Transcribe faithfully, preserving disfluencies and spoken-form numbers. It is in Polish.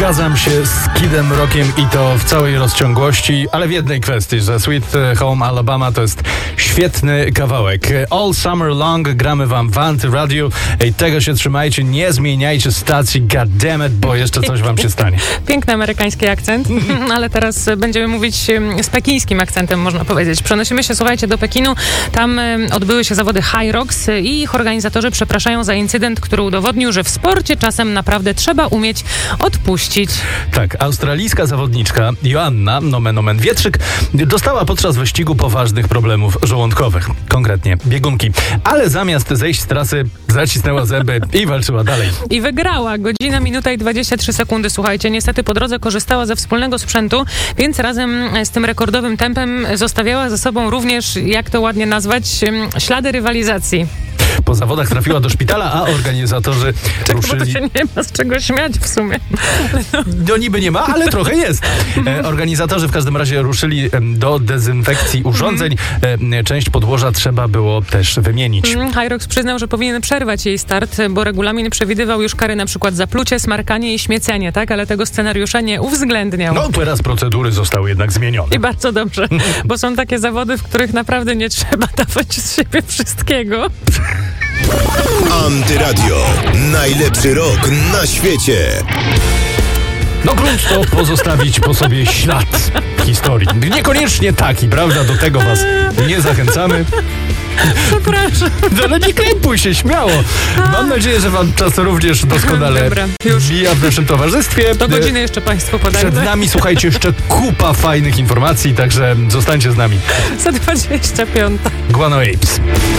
Zgadzam się z Kidem Rockiem i to w całej rozciągłości, ale w jednej kwestii, że Sweet Home Alabama to jest świetny kawałek. All Summer Long gramy wam w Anty-Radio. Ej, tego się trzymajcie, nie zmieniajcie stacji, goddammit, bo jeszcze coś wam się stanie. Piękny amerykański akcent, ale teraz będziemy mówić z pekińskim akcentem, można powiedzieć. Przenosimy się, słuchajcie, do Pekinu. Tam odbyły się zawody High Rocks i ich organizatorzy przepraszają za incydent, który udowodnił, że w sporcie czasem naprawdę trzeba umieć odpuścić. Tak, australijska zawodniczka Joanna, nomen omen Wietrzyk, dostała podczas wyścigu poważnych problemów żołądkowych, konkretnie biegunki. Ale zamiast zejść z trasy, zacisnęła zęby i walczyła dalej. I wygrała. Godzina, minuta i dwadzieścia trzy sekundy, słuchajcie. Niestety po drodze korzystała ze wspólnego sprzętu, więc razem z tym rekordowym tempem zostawiała za sobą również, jak to ładnie nazwać, ślady rywalizacji. Po zawodach trafiła do szpitala, a organizatorzy tak, ruszyli... bo to się nie ma z czego śmiać w sumie. No, no niby nie ma, ale trochę jest. E, organizatorzy w każdym razie ruszyli do dezynfekcji urządzeń. E, część podłoża trzeba było też wymienić. High Rocks przyznał, że powinien przerwać jej start, bo regulamin przewidywał już kary na przykład za plucie, smarkanie i śmiecenie, tak? Ale tego scenariusza nie uwzględniał. No teraz procedury zostały jednak zmienione. I bardzo dobrze, bo są takie zawody, w których naprawdę nie trzeba dawać z siebie wszystkiego. Antyradio. Najlepszy rok na świecie. No grunt to pozostawić po sobie ślad historii. Niekoniecznie taki, prawda? Do tego was nie zachęcamy. Przepraszam. No, ale nie krępuj się, śmiało. Mam nadzieję, że wam czas również doskonale Dobra, już. mija w naszym towarzystwie. Do godziny jeszcze państwu podajmy. Przed nami, słuchajcie, jeszcze kupa fajnych informacji, także zostańcie z nami. Za dwadzieścia pięć. Guano Apes.